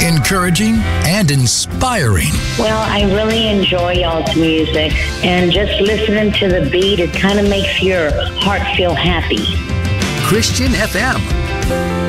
encouraging, and inspiring. Well, I really enjoy y'all's music, and just listening to the beat, it kind of makes your heart feel happy. Christian FM.